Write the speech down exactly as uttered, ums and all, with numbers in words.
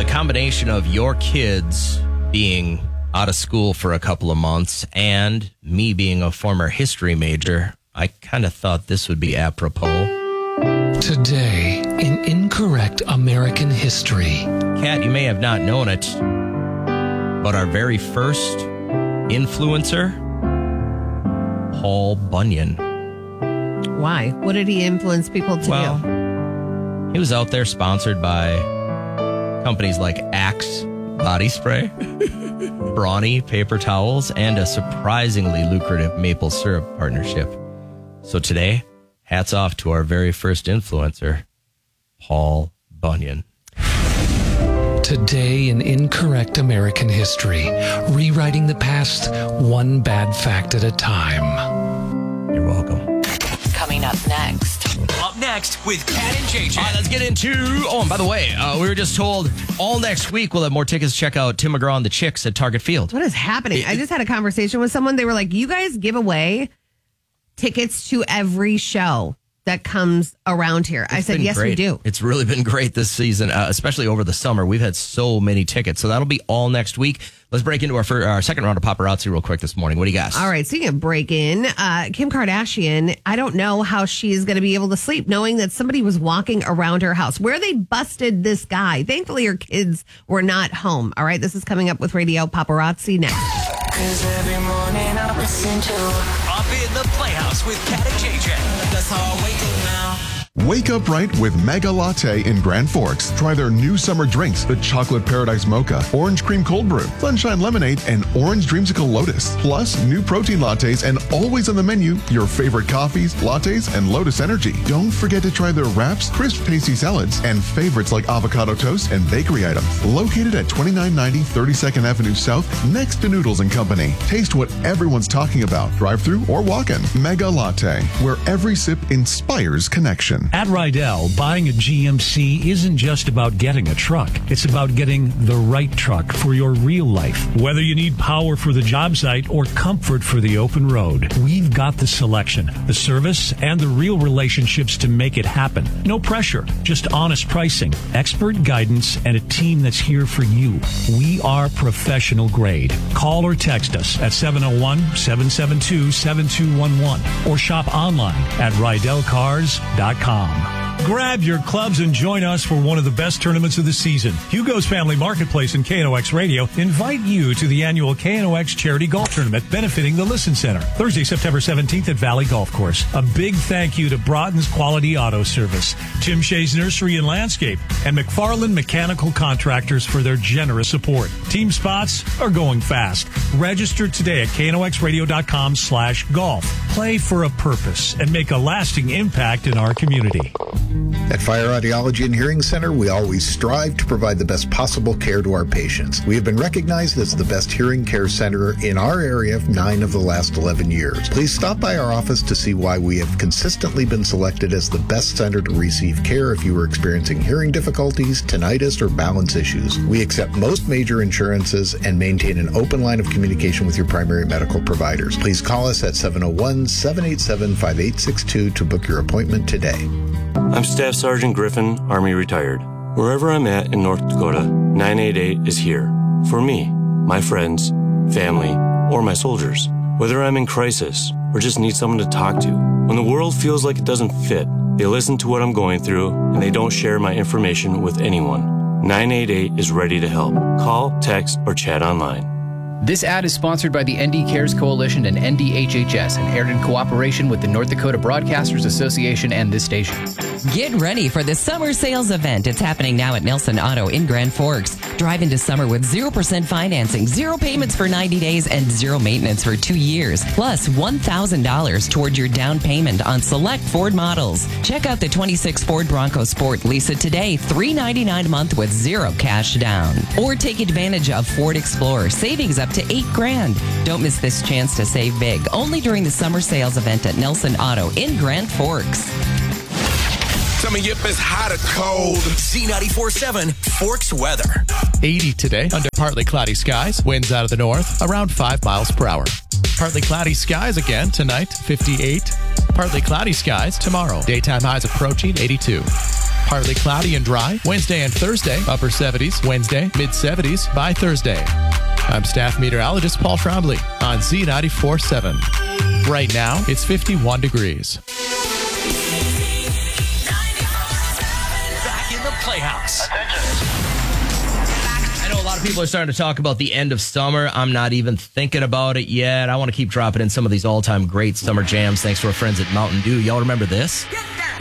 combination of your kids being out of school for a couple of months and me being a former history major, I kind of thought this would be apropos. Today in Incorrect American History. Kat, you may have not known it, but our very first influencer, Paul Bunyan. Why? What did he influence people to well, do? He was out there sponsored by companies like Axe body spray, Brawny paper towels, and a surprisingly lucrative maple syrup partnership. So today, hats off to our very first influencer, Paul Bunyan. Today in Incorrect American History, rewriting the past one bad fact at a time. You're welcome. Coming up next. Up next with Kat and J J. All right, let's get into... Oh, and by the way, uh, we were just told all next week we'll have more tickets. Check out Tim McGraw and the Chicks at Target Field. What is happening? I just had a conversation with someone. They were like, you guys give away tickets to every show that comes around here. I It's said, been yes, great. we do. It's really been great this season, uh, especially over the summer. We've had so many tickets. So that'll be all next week. Let's break into our, first, our second round of paparazzi real quick this morning. What do you got? All right, speaking of break in, uh, Kim Kardashian, I don't know how she's going to be able to sleep knowing that somebody was walking around her house. Where they busted this guy. Thankfully, her kids were not home. All right, this is coming up with Radio Paparazzi next. Cause every morning I listen to Up in the Playhouse with Kat and J J. That's how I wake up now. Wake up right with Mega Latte in Grand Forks. Try their new summer drinks, the Chocolate Paradise Mocha, Orange Cream Cold Brew, Sunshine Lemonade, and Orange Dreamsicle Lotus. Plus, new protein lattes and always on the menu, your favorite coffees, lattes, and Lotus Energy. Don't forget to try their wraps, crisp tasty salads, and favorites like avocado toast and bakery items. Located at twenty-nine ninety thirty-second Avenue South, next to Noodles and Company. Taste what everyone's talking about, drive-through or walk-in. Mega Latte, where every sip inspires connection. At Rydell, buying a G M C isn't just about getting a truck. It's about getting the right truck for your real life. Whether you need power for the job site or comfort for the open road, we've got the selection, the service, and the real relationships to make it happen. No pressure, just honest pricing, expert guidance, and a team that's here for you. We are professional grade. Call or text us at seven oh one, seven seven two, seven two one one or shop online at rydell cars dot com. Grab your clubs and join us for one of the best tournaments of the season. Hugo's Family Marketplace and K N O X Radio invite you to the annual K N O X Charity Golf Tournament benefiting the Listen Center, Thursday, September seventeenth at Valley Golf Course. A big thank you to Broughton's Quality Auto Service, Tim Shea's Nursery and Landscape, and McFarland Mechanical Contractors for their generous support. Team spots are going fast. Register today at K N O X radio dot com slash golf. Play for a purpose and make a lasting impact in our community. At Fire Audiology and Hearing Center, we always strive to provide the best possible care to our patients. We have been recognized as the best hearing care center in our area for nine of the last eleven years. Please stop by our office to see why we have consistently been selected as the best center to receive care if you are experiencing hearing difficulties, tinnitus, or balance issues. We accept most major insurances and maintain an open line of communication with your primary medical providers. Please call us at seven oh one, seven eight seven, five eight six two to book your appointment today. I'm Staff Sergeant Griffin, Army retired. Wherever I'm at in North Dakota, nine eight eight is here. For me, my friends, family, or my soldiers. Whether I'm in crisis or just need someone to talk to. When the world feels like it doesn't fit, they listen to what I'm going through and they don't share my information with anyone. nine eight eight is ready to help. Call, text, or chat online. This ad is sponsored by the N D Cares Coalition and N D H H S and aired in cooperation with the North Dakota Broadcasters Association and this station. Get ready for the summer sales event. It's happening now at Nelson Auto in Grand Forks. Drive into summer with zero percent financing, zero payments for ninety days, and zero maintenance for two years. Plus one thousand dollars toward your down payment on select Ford models. Check out the twenty-six Ford Bronco Sport Lease it today, three hundred ninety-nine dollars a month with zero cash down. Or take advantage of Ford Explorer, savings up to eight grand. Don't miss this chance to save big. Only during the summer sales event at Nelson Auto in Grand Forks. Tell me if it's hot or cold. Z ninety-four point seven Forks weather. eighty today under partly cloudy skies. Winds out of the north around five miles per hour. Partly cloudy skies again tonight, fifty-eight. Partly cloudy skies tomorrow. Daytime highs approaching eighty-two. Partly cloudy and dry. Wednesday and Thursday, upper seventies. Wednesday, mid seventies by Thursday. I'm staff meteorologist Paul Trombley on Z ninety-four point seven. Right now, it's fifty-one degrees. Back in the Playhouse. I know a lot of people are starting to talk about the end of summer. I'm not even thinking about it yet. I want to keep dropping in some of these all-time great summer jams thanks to our friends at Mountain Dew. Y'all remember this?